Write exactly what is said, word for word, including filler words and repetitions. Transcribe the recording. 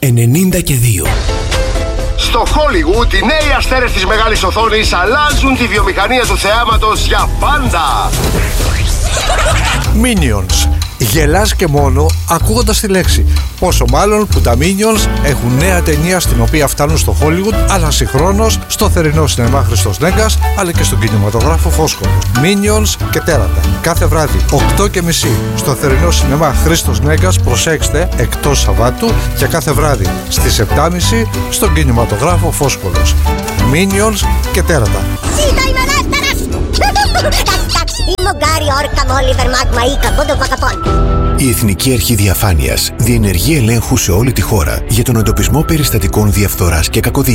ενενήντα και δύο. Στο Hollywood, οι νέοι αστέρες της μεγάλης οθόνης αλλάζουν τη βιομηχανία του θεάματος για πάντα. Minions. Γελάς και μόνο ακούγοντας τη λέξη. Πόσο μάλλον που τα Minions έχουν νέα ταινία στην οποία φτάνουν στο Hollywood, αλλά συγχρόνως στο θερινό σινεμά Χριστός Νέγκας, αλλά και στον κινηματογράφο Φόσκολος. Minions και τέρατα. Κάθε βράδυ οκτώ και μισή στο θερινό σινεμά Χριστός Νέγκας, προσέξτε, εκτός Σαββάτου, και κάθε βράδυ στις επτά και μισή στον κινηματογράφο Φόσκολος. Minions και τέρατα. Η Εθνική Αρχή Διαφάνειας διενεργεί ελέγχου σε όλη τη χώρα για τον εντοπισμό περιστατικών διαφθοράς και κακοδιοίκησης.